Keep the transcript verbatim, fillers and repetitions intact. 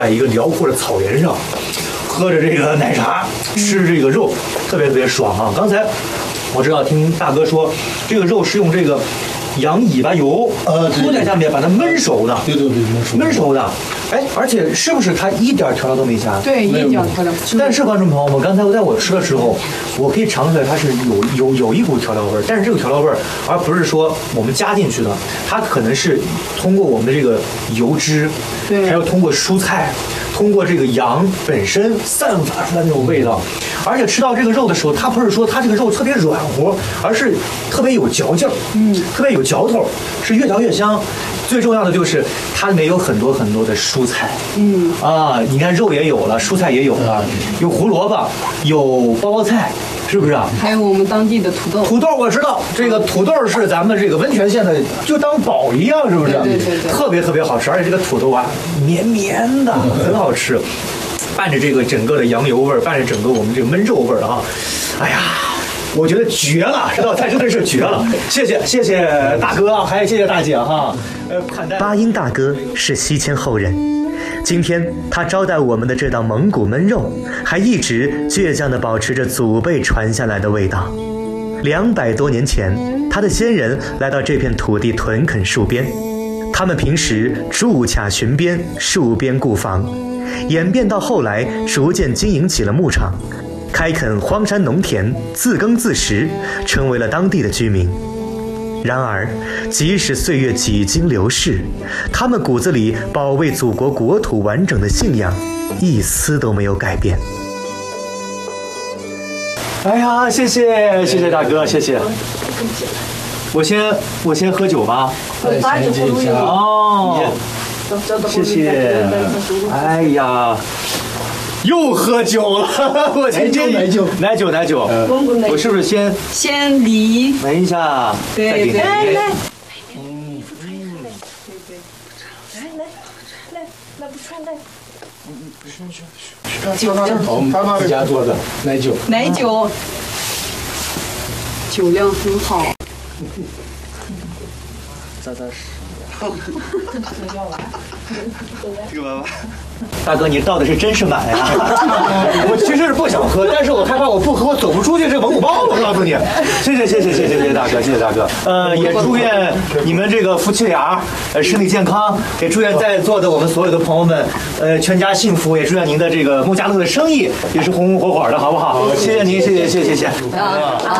在一个辽阔的草原上，喝着这个奶茶，吃这个肉，特别特别爽啊！刚才我知道听大哥说，这个肉是用这个羊尾巴油呃铺在下面，把它焖熟的。 对对对，焖熟。 焖熟的，哎，而且是不是它一点调料都没加？ 对，一点调料。 但是观众朋友们，刚才我在我吃的时候，我可以尝出来它是有有有一股调料味儿，但是这个调料味儿，而不是说我们加进去的，它可能是通过我们的这个油脂， 对， 还有通过蔬菜。通过这个羊本身散发出来那种味道，而且吃到这个肉的时候，它不是说它这个肉特别软和，而是特别有嚼劲儿，嗯，特别有嚼头，是越嚼越香。最重要的就是它里面有很多很多的蔬菜，嗯啊，你看肉也有了，蔬菜也有了，有胡萝卜，有包菜。是不是啊？ 还有我们当地的土豆。 土豆我知道，这个土豆是咱们这个温泉县的，就当宝一样，是不是？ 对对 对, 对。 特别特别好吃，而且这个土豆啊，绵绵的，很好吃，伴着这个整个的羊油味儿，伴着整个我们这个焖肉味儿啊，哎呀。我觉得绝了，这道菜真的是绝了！谢谢谢谢大哥，还有谢谢大姐哈。呃， 巴音大哥是西迁后人，今天他招待我们的这道蒙古焖肉，还一直倔强地保持着祖辈传下来的味道。两百多年前，他的先人来到这片土地屯垦戍边，他们平时筑卡巡边，戍边固防，演变到后来，逐渐经营起了牧场。开垦荒山农田，自耕自食，成为了当地的居民。然而，即使岁月几经流逝，他们骨子里保卫祖国国土完整的信仰，一丝都没有改变。 哎呀，谢谢谢谢大哥，谢谢。我先我先喝酒吧。 先进一下哦，谢谢。哎呀。又喝酒了，我今天奶酒奶酒奶酒，我是不是先先离闻一下？ 对对，来来， 嗯嗯， 对对，来来来来不穿来， 嗯嗯，去去去，他那是好，他那是家做的奶酒， 奶酒，酒量很好。 扎扎实。这个娃娃，大哥，你倒的是真是满呀！我其实是不想喝，但是我害怕我不喝我走不出去这蒙古包。我告诉你，谢谢谢谢谢谢谢谢大哥，谢谢大哥。呃，也祝愿你们这个夫妻俩呃身体健康，也祝愿在座的我们所有的朋友们呃全家幸福，也祝愿您的这个孟家乐的生意也是红红火火的，好不好？谢谢您，谢谢谢谢谢谢。